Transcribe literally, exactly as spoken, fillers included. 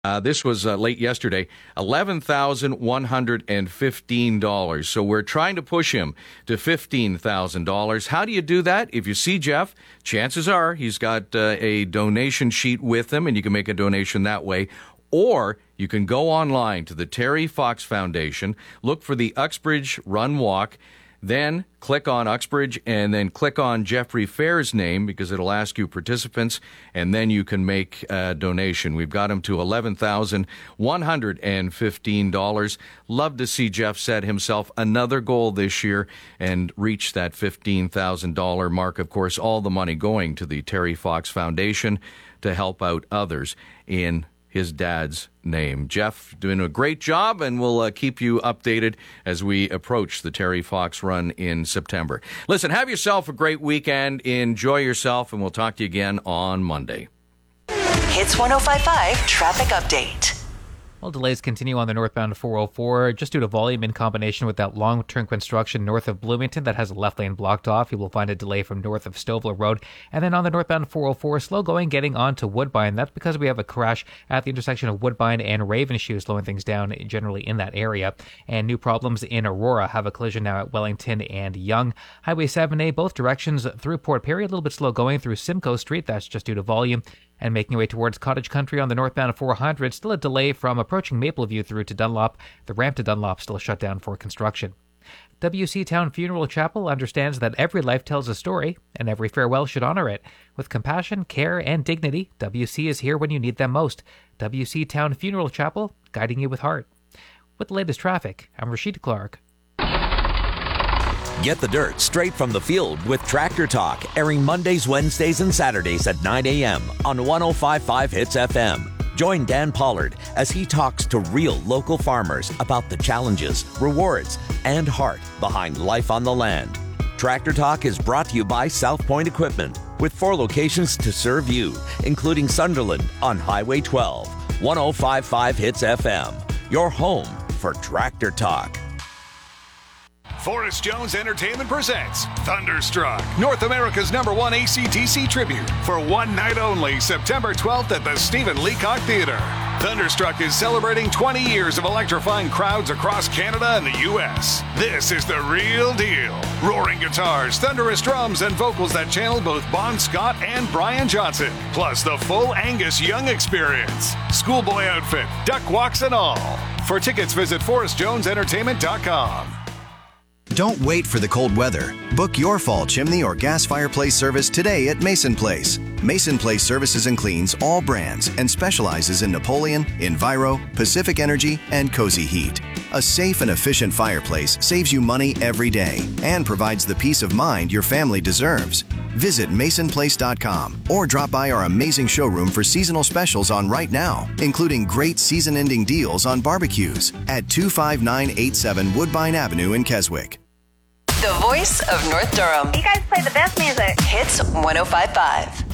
Uh, this was uh, late yesterday, eleven thousand one hundred fifteen dollars. So we're trying to push him to fifteen thousand dollars. How do you do that? If you see Jeff, chances are he's got uh, a donation sheet with him, and you can make a donation that way. Or you can go online to the Terry Fox Foundation, look for the Uxbridge Run Walk, then click on Uxbridge and then click on Jeffrey Fair's name because it'll ask you participants, and then you can make a donation. We've got him to eleven thousand one hundred fifteen dollars. Love to see Jeff set himself another goal this year and reach that fifteen thousand dollars mark. Of course, all the money going to the Terry Fox Foundation to help out others in his dad's name. Jeff, doing a great job, and we'll uh, keep you updated as we approach the Terry Fox Run in September. Listen, have yourself a great weekend. Enjoy yourself, and we'll talk to you again on Monday. Hits one oh five point five Traffic Update. Well, delays continue on the northbound four oh four, just due to volume in combination with that long-term construction north of Bloomington that has a left lane blocked off. You will find a delay from north of Stovall Road. And then on the northbound four oh four, slow going getting on to Woodbine. That's because we have a crash at the intersection of Woodbine and Ravenshoe, slowing things down generally in that area. And new problems in Aurora, have a collision now at Wellington and Yonge. Highway seven A, both directions through Port Perry, a little bit slow going through Simcoe Street. That's just due to volume. And making your way towards Cottage Country on the northbound four hundred, still a delay from approaching Mapleview through to Dunlop. The ramp to Dunlop still shut down for construction. W C Town Funeral Chapel understands that every life tells a story, and every farewell should honor it. With compassion, care, and dignity, W C is here when you need them most. W C Town Funeral Chapel, guiding you with heart. With the latest traffic, I'm Rashid Clark. Get the dirt straight from the field with Tractor Talk, airing Mondays, Wednesdays, and Saturdays at nine a.m. on one oh five point five Hits F M. Join Dan Pollard as he talks to real local farmers about the challenges, rewards, and heart behind life on the land. Tractor Talk is brought to you by South Point Equipment, with four locations to serve you, including Sunderland on Highway twelve. one oh five point five Hits F M, your home for Tractor Talk. Forrest Jones Entertainment presents Thunderstruck, North America's number one A C D C tribute, for one night only, September twelfth at the Stephen Leacock Theatre. Thunderstruck is celebrating twenty years of electrifying crowds across Canada and the U S. This is the real deal. Roaring guitars, thunderous drums, and vocals that channel both Bon Scott and Brian Johnson, plus the full Angus Young experience. Schoolboy outfit, duck walks and all. For tickets, visit forrest jones entertainment dot com. Don't wait for the cold weather. Book your fall chimney or gas fireplace service today at Mason Place. Mason Place services and cleans all brands and specializes in Napoleon, Enviro, Pacific Energy, and Cozy Heat. A safe and efficient fireplace saves you money every day and provides the peace of mind your family deserves. Visit mason place dot com or drop by our amazing showroom for seasonal specials on right now, including great season-ending deals on barbecues at two five nine eight seven Woodbine Avenue in Keswick. The voice of North Durham. You guys play the best music. Hits one oh five point five.